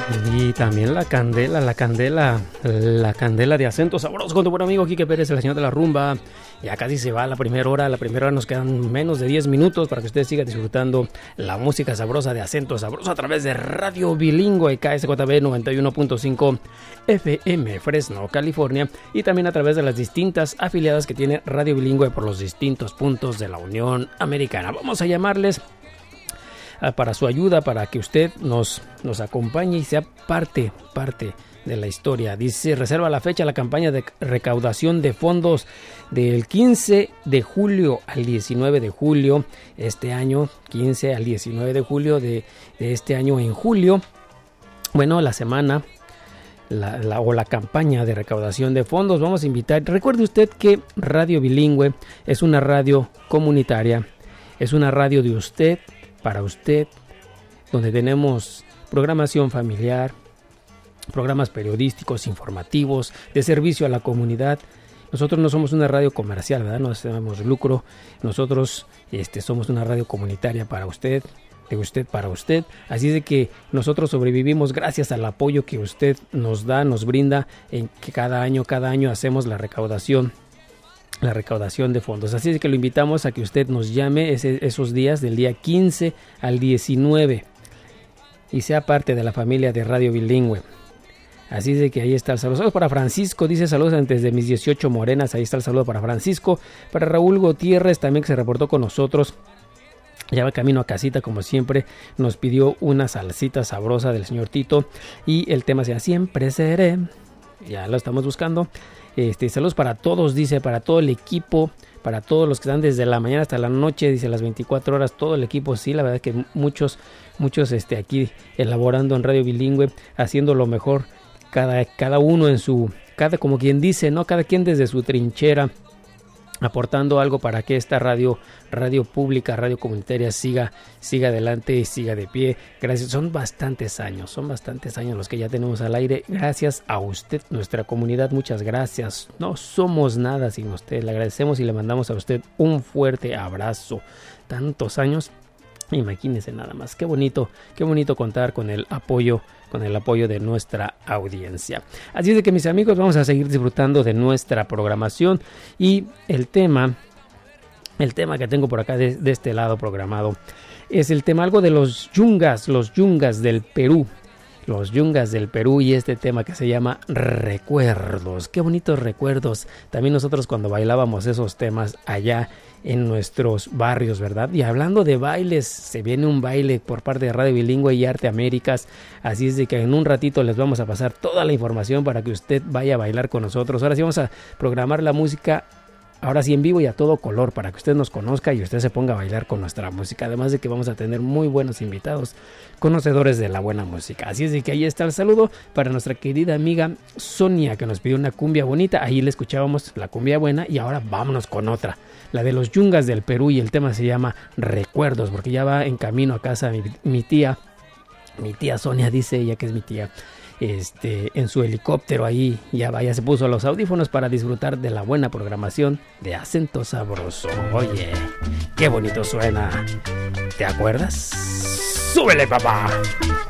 Y también la candela de acento sabroso con tu buen amigo Quique Pérez, el señor de la rumba. Ya casi se va la primera hora nos quedan menos de 10 minutos para que usted siga disfrutando la música sabrosa de acento sabroso a través de Radio Bilingüe KSJB 91.5 FM Fresno, California, y también a través de las distintas afiliadas que tiene Radio Bilingüe por los distintos puntos de la Unión Americana. Vamos a llamarles para su ayuda, para que usted nos acompañe y sea parte de la historia. Dice, reserva la fecha la campaña de recaudación de fondos del 15 de julio al 19 de julio este año, 15 al 19 de julio de este año. En julio, bueno, la semana la campaña de recaudación de fondos, vamos a invitar. Recuerde usted que Radio Bilingüe es una radio comunitaria, es una radio de usted, para usted, donde tenemos programación familiar, programas periodísticos, informativos, de servicio a la comunidad. Nosotros no somos una radio comercial, ¿verdad? No hacemos lucro. Nosotros somos una radio comunitaria para usted, de usted para usted. Así de que nosotros sobrevivimos gracias al apoyo que usted nos da, nos brinda, en que cada año hacemos la recaudación de fondos. Así es que lo invitamos a que usted nos llame esos días del día 15 al 19 y sea parte de la familia de Radio Bilingüe. Así es de que ahí está el saludo. Saludos para Francisco, dice saludos antes de mis 18 morenas. Ahí está el saludo para Francisco. Para Raúl Gutiérrez también, que se reportó con nosotros. Ya va camino a casita, como siempre. Nos pidió una salsita sabrosa del señor Tito y el tema sea Siempre Seré. Ya lo estamos buscando. Saludos para todos, dice, para todo el equipo, para todos los que están desde la mañana hasta la noche, dice, las 24 horas, todo el equipo. Sí, la verdad que muchos aquí elaborando en Radio Bilingüe, haciendo lo mejor, cada uno en su, como quien dice, ¿no? Cada quien desde su trinchera, aportando algo para que esta radio pública, radio comunitaria siga adelante y siga de pie. Gracias, son bastantes años los que ya tenemos al aire. Gracias a usted, nuestra comunidad, muchas gracias. No somos nada sin usted. Le agradecemos y le mandamos a usted un fuerte abrazo. Tantos años, imagínense nada más. Qué bonito contar con el apoyo de nuestra audiencia. Así es de que, mis amigos, vamos a seguir disfrutando de nuestra programación y el tema que tengo por acá de este lado programado es el tema algo de los yungas del Perú. Los yungas del Perú y este tema que se llama Recuerdos. Qué bonitos recuerdos. También nosotros cuando bailábamos esos temas allá en nuestros barrios, ¿verdad? Y hablando de bailes, se viene un baile por parte de Radio Bilingüe y Arte Américas. Así es de que en un ratito les vamos a pasar toda la información para que usted vaya a bailar con nosotros. Ahora sí vamos a programar la música, ahora sí en vivo y a todo color, para que usted nos conozca y usted se ponga a bailar con nuestra música. Además de que vamos a tener muy buenos invitados, conocedores de la buena música. Así es de que ahí está el saludo para nuestra querida amiga Sonia, que nos pidió una cumbia bonita. Ahí le escuchábamos la cumbia buena y ahora vámonos con otra, la de los yungas del Perú, y el tema se llama Recuerdos, porque ya va en camino a casa mi tía Sonia, dice ella que es mi tía. En su helicóptero ahí ya se puso los audífonos para disfrutar de la buena programación de Acento Sabroso. Oye, qué bonito suena. ¿Te acuerdas? ¡Súbele, papá!